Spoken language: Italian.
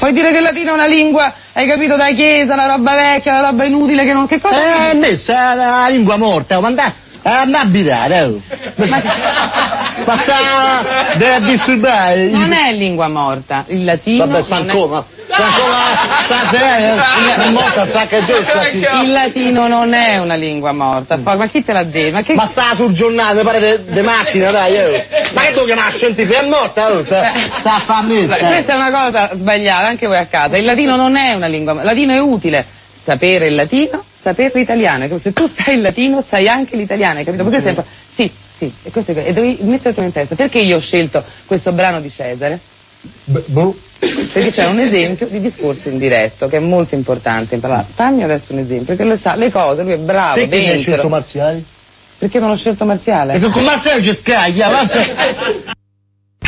Puoi dire che il latino è una lingua, hai capito, da chiesa, una roba vecchia, una roba inutile, che non... Che cosa? Messa è una lingua morta, ma andà a abitare, Passa deve disturbare. Non è lingua morta, il latino... Vabbè, Sancoma, il latino non è una lingua morta, ma chi te l'ha detto? Ma sta sul giornale, mi pare de macchina, dai, Ma che tu chiami la scientifica? È morta, sta a fa messa. Questa è una cosa sbagliata, anche voi a casa. Il latino non è una lingua, il latino è utile. Sapere il latino, sapere l'italiano. Se tu sai il latino, sai anche l'italiano, hai capito? Perché sempre... Sì, e questo è... E devi mettertelo in testa. Perché io ho scelto questo brano di Cesare? Perché c'è un esempio di discorso indiretto che è molto importante imparare. Fammi adesso un esempio, che lo sa, le cose, lui è bravo, perché hai scelto Marziali? Perché non ho scelto Marziale? Perché con Marziale ci scaglia,